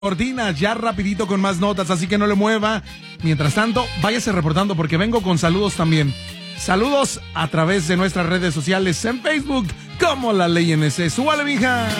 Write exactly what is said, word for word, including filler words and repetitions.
Cortina, ya rapidito con más notas, así que no le mueva. Mientras tanto, váyase reportando porque vengo con saludos también. Saludos a través de nuestras redes sociales en Facebook como La Ley N C. ¡Súbale, mija!